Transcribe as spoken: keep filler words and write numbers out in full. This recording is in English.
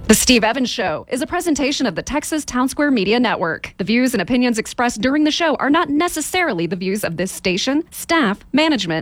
The Steve Evans Show is a presentation of the Texas Town Square Media Network. The views and opinions expressed during the show are not necessarily the views of this station, staff, management,